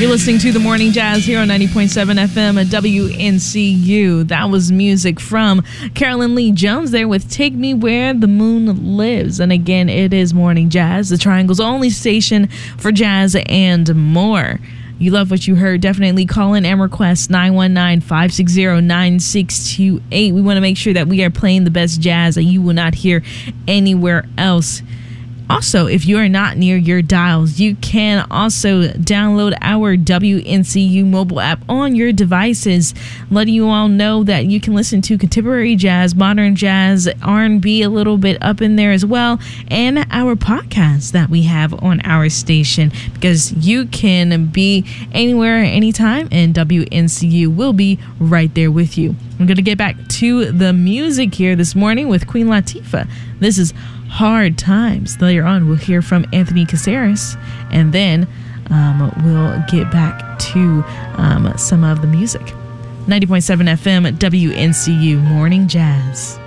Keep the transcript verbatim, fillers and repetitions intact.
You're listening to The Morning Jazz here on ninety point seven F M at W N C U. That was music from Carolyn Lee Jones there with Take Me Where the Moon Lives. And again, it is Morning Jazz, the Triangle's only station for jazz and more. You love what you heard, definitely call in and request nine one nine, five six zero, nine six two eight. We want to make sure that we are playing the best jazz that you will not hear anywhere else. Also, if you are not near your dials, you can also download our W N C U mobile app on your devices, letting you all know that you can listen to contemporary jazz, modern jazz, R and B a little bit up in there as well, and our podcasts that we have on our station, because you can be anywhere, anytime, and W N C U will be right there with you. I'm going to get back to the music here this morning with Queen Latifah. This is Hard Times. Later on, we'll hear from Anthony Caceres, and then um, we'll get back to um, some of the music. ninety point seven F M, W N C U, Morning Jazz.